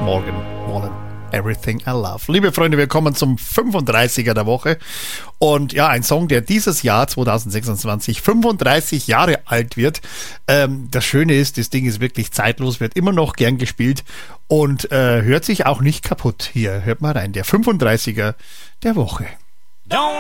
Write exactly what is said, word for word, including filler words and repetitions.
Morgan Wallen. Everything I Love. Liebe Freunde, wir kommen zum fünfunddreißiger der Woche. Und ja, ein Song, der dieses Jahr zweitausendsechsundzwanzig fünfunddreißig Jahre alt wird. Ähm, das Schöne ist, das Ding ist wirklich zeitlos, wird immer noch gern gespielt und äh, hört sich auch nicht kaputt. Hier, hört mal rein, der fünfunddreißiger der Woche. Don't